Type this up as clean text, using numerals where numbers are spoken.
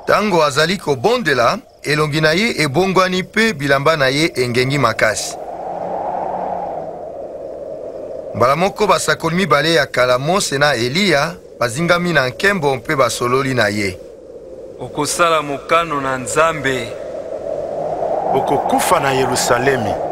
Tango azali kobondela, elongi na ye ebongwani pe bilamba na ye engengi makasi. Mbala moko basakoli mibale ya kala Mose na Eliya bazingami na nkembo mpe basololi na ye. Okosala mokano na Nzambe. Okokufa na Yerusalemi.